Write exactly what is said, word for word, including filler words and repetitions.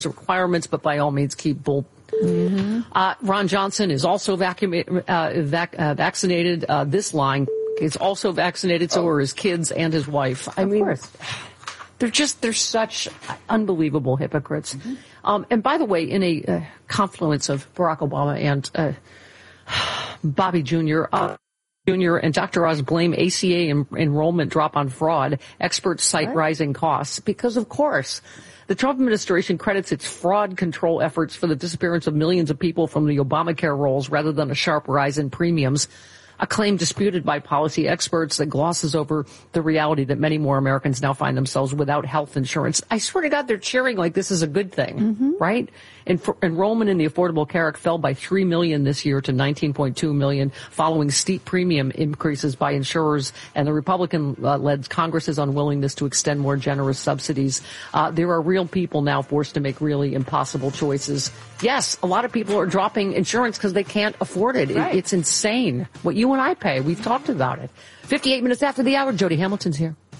requirements, but by all means keep bull. Mm-hmm. Uh, Ron Johnson is also vacu- uh, vac- uh, vaccinated. Uh, this line is also vaccinated, so oh. are his kids and his wife. I of mean, course. they're just, they're such unbelievable hypocrites. Mm-hmm. Um, and by the way, in a uh, confluence of Barack Obama and uh, Bobby Junior, uh, Junior and Doctor Oz blame A C A en- enrollment drop on fraud. Experts cite right. rising costs because, of course, the Trump administration credits its fraud control efforts for the disappearance of millions of people from the Obamacare rolls rather than a sharp rise in premiums, a claim disputed by policy experts that glosses over the reality that many more Americans now find themselves without health insurance. I swear to God, they're cheering like this is a good thing, mm-hmm. right? En- enrollment in the Affordable Care Act fell by three million this year to nineteen point two million, following steep premium increases by insurers and the Republican-led Congress's unwillingness to extend more generous subsidies. Uh, there are real people now forced to make really impossible choices. Yes, a lot of people are dropping insurance because they can't afford it. Right. it. It's insane what you and I pay. We've talked about it. fifty-eight minutes after the hour, Jody Hamilton's here.